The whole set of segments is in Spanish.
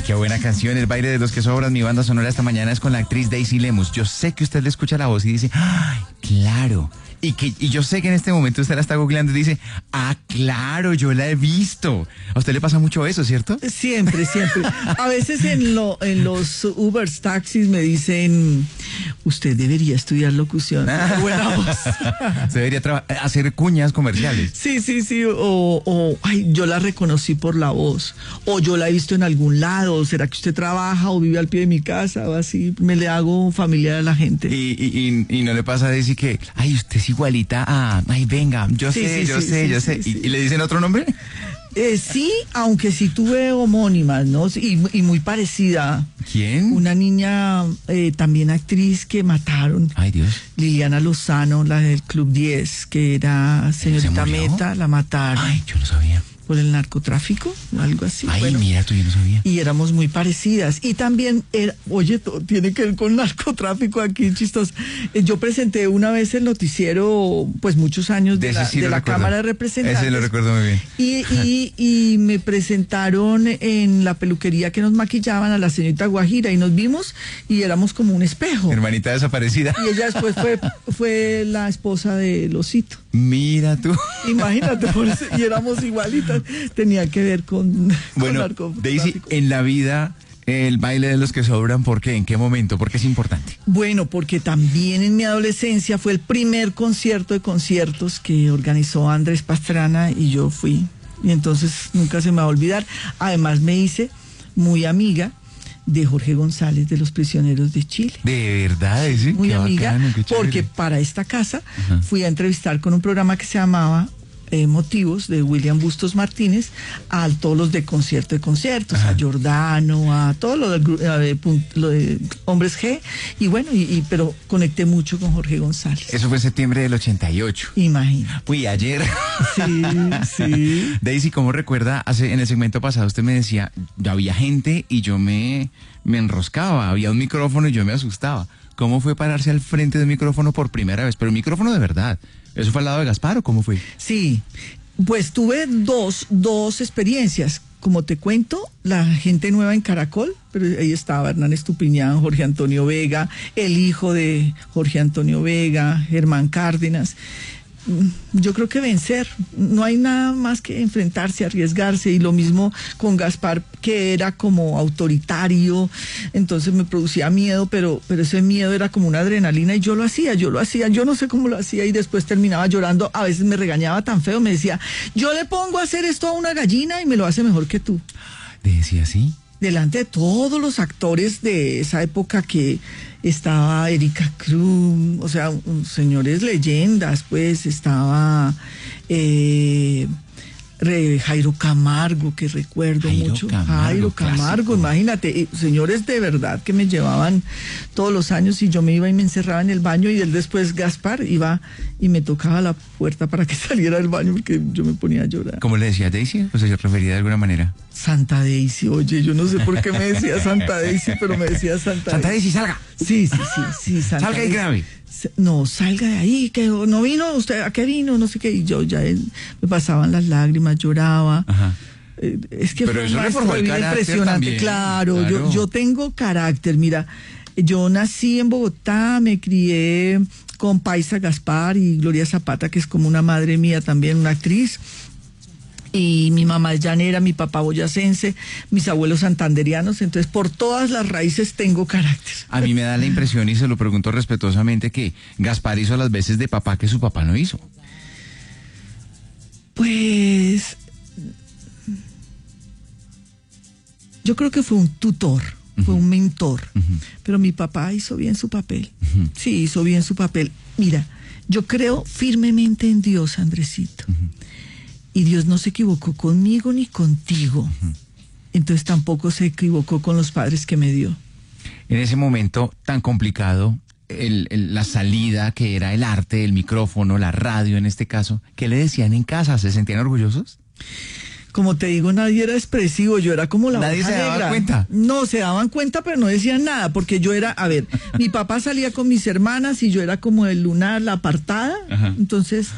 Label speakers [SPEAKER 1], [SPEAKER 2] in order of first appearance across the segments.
[SPEAKER 1] Qué buena canción, El baile de los que sobran. Mi banda sonora esta mañana es con la actriz Daisy Lemus. Yo sé que usted le escucha la voz y dice, ¡ay, claro! Y yo sé que en este momento usted la está googleando y dice, ¡ah, claro, yo la he visto! A usted le pasa mucho eso, ¿cierto?
[SPEAKER 2] Siempre, siempre. A veces en los Uber taxis me dicen, usted debería estudiar locución. Buena voz.
[SPEAKER 1] Se debería hacer cuñas comerciales.
[SPEAKER 2] Sí. Ay, yo la reconocí por la voz. O yo la he visto en algún lado. ¿Será que usted trabaja o vive al pie de mi casa? O así, me le hago familiar a la gente.
[SPEAKER 1] Y no le pasa a decir que, ay, usted es igualita a, ay, venga, yo sé. ¿Y le dicen otro nombre?
[SPEAKER 2] Sí, aunque sí tuve homónimas, ¿no? Y muy parecida.
[SPEAKER 1] ¿Quién?
[SPEAKER 2] Una niña, también actriz que mataron.
[SPEAKER 1] Ay, Dios.
[SPEAKER 2] Liliana Lozano, la del Club 10, que era señorita Meta, la mataron.
[SPEAKER 1] Ay, yo no sabía.
[SPEAKER 2] Por el narcotráfico o algo así.
[SPEAKER 1] Ay,
[SPEAKER 2] bueno,
[SPEAKER 1] mira, tú yo no sabía.
[SPEAKER 2] Y éramos muy parecidas. Y también, oye, todo tiene que ver con narcotráfico aquí, chistoso. Yo presenté una vez el noticiero, pues muchos años de la Cámara de Representantes.
[SPEAKER 1] Ese lo recuerdo muy bien.
[SPEAKER 2] Y me presentaron en la peluquería que nos maquillaban a la señorita Guajira y nos vimos y éramos como un espejo.
[SPEAKER 1] Hermanita desaparecida.
[SPEAKER 2] Y ella después fue la esposa de Losito.
[SPEAKER 1] Mira tú.
[SPEAKER 2] Imagínate, por eso, y éramos igualitas. Tenía que ver con
[SPEAKER 1] narcotráfico. Daisy, en la vida, el baile de los que sobran, ¿por qué? ¿En qué momento? ¿Por qué es importante?
[SPEAKER 2] Bueno, porque también en mi adolescencia fue el primer concierto de conciertos que organizó Andrés Pastrana y yo fui. Y entonces nunca se me va a olvidar. Además me hice muy amiga de Jorge González de los Prisioneros de Chile.
[SPEAKER 1] De verdad, ¿sí?
[SPEAKER 2] Muy
[SPEAKER 1] qué
[SPEAKER 2] amiga,
[SPEAKER 1] bacano, qué
[SPEAKER 2] porque para esta casa fui a entrevistar con un programa que se llamaba Motivos, de William Bustos Martínez, a todos los de concierto de conciertos, a Giordano, a todo lo de Hombres G, y bueno, pero conecté mucho con Jorge González.
[SPEAKER 1] Eso fue en septiembre del 88.
[SPEAKER 2] Imagina.
[SPEAKER 1] Uy, ayer.
[SPEAKER 2] Sí.
[SPEAKER 1] Daisy, ¿cómo recuerda? En el segmento pasado usted me decía, había gente y yo me enroscaba, había un micrófono y yo me asustaba. ¿Cómo fue pararse al frente del micrófono por primera vez? Pero un micrófono de verdad. ¿Eso fue al lado de Gaspar o cómo fue?
[SPEAKER 2] Sí, pues tuve dos experiencias. Como te cuento, la gente nueva en Caracol, pero ahí estaba Hernán Estupiñán, Jorge Antonio Vega, el hijo de Jorge Antonio Vega, Germán Cárdenas. Yo creo que vencer, no hay nada más que enfrentarse, arriesgarse, y lo mismo con Gaspar, que era como autoritario, entonces me producía miedo, pero ese miedo era como una adrenalina y yo lo hacía, yo no sé cómo lo hacía y después terminaba llorando, a veces me regañaba tan feo, me decía, yo le pongo a hacer esto a una gallina y me lo hace mejor que tú.
[SPEAKER 1] ¿Le decía así?
[SPEAKER 2] Delante de todos los actores de esa época, que estaba Erika Cruz, o sea, señores leyendas, pues estaba Jairo Camargo, que recuerdo mucho. Jairo Camargo, imagínate, señores de verdad que me llevaban todos los años y yo me iba y me encerraba en el baño y él después, Gaspar, iba y me tocaba la puerta para que saliera del baño porque yo me ponía a llorar.
[SPEAKER 1] ¿Cómo le decía Daisy? ¿O se refería de alguna manera?
[SPEAKER 2] Santa Daisy, oye, yo no sé por qué me decía Santa Daisy, pero me decía Santa
[SPEAKER 1] Daisy, salga.
[SPEAKER 2] Sí, Santa
[SPEAKER 1] salga y grabe.
[SPEAKER 2] No, salga de ahí, que no vino, usted, ¿a qué vino? No sé qué, y yo ya me pasaban las lágrimas, lloraba.
[SPEAKER 1] Ajá.
[SPEAKER 2] Es que
[SPEAKER 1] pero
[SPEAKER 2] fue
[SPEAKER 1] eso
[SPEAKER 2] una vida impresionante,
[SPEAKER 1] también,
[SPEAKER 2] claro. Yo tengo carácter, mira, yo nací en Bogotá, me crié con Paisa Gaspar y Gloria Zapata, que es como una madre mía también, una actriz. Y mi mamá es llanera, mi papá boyacense, mis abuelos santanderianos, entonces por todas las raíces tengo carácter.
[SPEAKER 1] A mí me da la impresión, y se lo pregunto respetuosamente, que Gaspar hizo las veces de papá que su papá no hizo.
[SPEAKER 2] Pues yo creo que fue un tutor, fue un mentor, pero mi papá hizo bien su papel. Sí, hizo bien su papel. Mira, yo creo firmemente en Dios, Andresito. Y Dios no se equivocó conmigo ni contigo. Entonces tampoco se equivocó con los padres que me dio.
[SPEAKER 1] En ese momento tan complicado, la salida que era el arte, el micrófono, la radio en este caso, ¿qué le decían en casa? ¿Se sentían orgullosos?
[SPEAKER 2] Como te digo, nadie era expresivo, yo era como la
[SPEAKER 1] ¿Nadie se daba cuenta?
[SPEAKER 2] No, se daban cuenta, pero no decían nada, porque yo era, a ver, mi papá salía con mis hermanas y yo era como el lunar, la apartada, entonces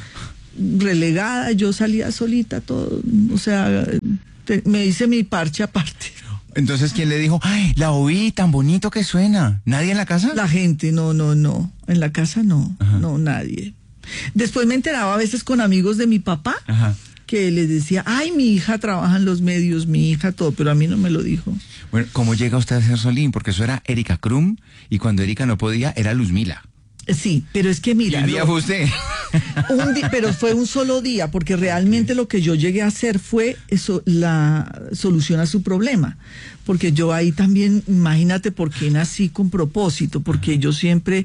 [SPEAKER 2] relegada, yo salía solita, todo, o sea, me hice mi parche aparte.
[SPEAKER 1] Entonces, ¿quién le dijo, ay, la oí, tan bonito que suena? ¿Nadie en la casa?
[SPEAKER 2] La gente, no. En la casa no,
[SPEAKER 1] Ajá.
[SPEAKER 2] no, nadie. Después me enteraba a veces con amigos de mi papá,
[SPEAKER 1] Ajá.
[SPEAKER 2] que les decía, ay, mi hija trabaja en los medios, mi hija todo, pero a mí no me lo dijo.
[SPEAKER 1] Bueno, ¿cómo llega usted a ser Solín? Porque eso era Erika Krum, y cuando Erika no podía, era Luzmila.
[SPEAKER 2] Sí, pero es que mira,
[SPEAKER 1] Y un día fue usted.
[SPEAKER 2] pero fue un solo día, porque realmente lo que yo llegué a hacer fue eso, la solución a su problema. Porque yo ahí también, imagínate por qué nací con propósito, porque yo siempre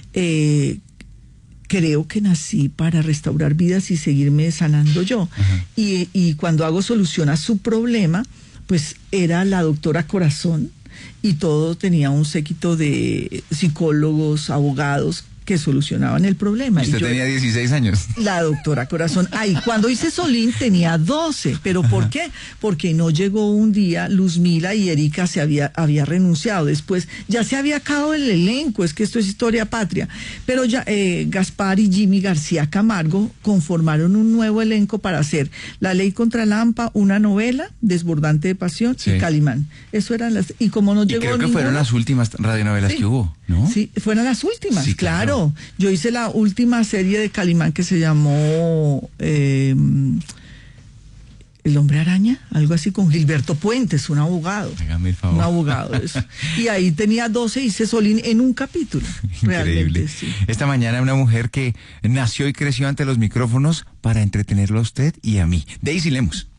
[SPEAKER 2] creo que nací para restaurar vidas y seguirme sanando yo. Y cuando hago solución a su problema, pues era la doctora Corazón, y todo tenía un séquito de psicólogos, abogados que solucionaban el problema.
[SPEAKER 1] Usted
[SPEAKER 2] Y yo,
[SPEAKER 1] tenía 16 años.
[SPEAKER 2] la doctora Corazón. Ay, cuando hice Solín tenía 12. ¿Pero por qué? Porque no llegó un día Luzmila y Erika había renunciado. Después ya se había acabado el elenco, es que esto es historia patria. Pero ya Gaspar y Jimmy García Camargo conformaron un nuevo elenco para hacer La Ley contra Lampa, una novela, Desbordante de Pasión,
[SPEAKER 1] Sí.
[SPEAKER 2] y Calimán. Eso eran las... Y como no
[SPEAKER 1] Y
[SPEAKER 2] llegó
[SPEAKER 1] creo que
[SPEAKER 2] ninguno,
[SPEAKER 1] fueron las últimas radionovelas
[SPEAKER 2] Sí.
[SPEAKER 1] que hubo, ¿no?
[SPEAKER 2] Sí, fueron las últimas,
[SPEAKER 1] Sí,
[SPEAKER 2] claro.
[SPEAKER 1] claro.
[SPEAKER 2] Yo hice la última serie de Calimán que se llamó El Hombre Araña, algo así, con Gilberto Puentes, un abogado.
[SPEAKER 1] Hágame el favor.
[SPEAKER 2] Un abogado, eso. Y ahí tenía 12, hice Solín en un capítulo.
[SPEAKER 1] Increíble.
[SPEAKER 2] Realmente, sí.
[SPEAKER 1] Esta mañana una mujer que nació y creció ante los micrófonos para entretenerlo a usted y a mí. Daisy Lemus.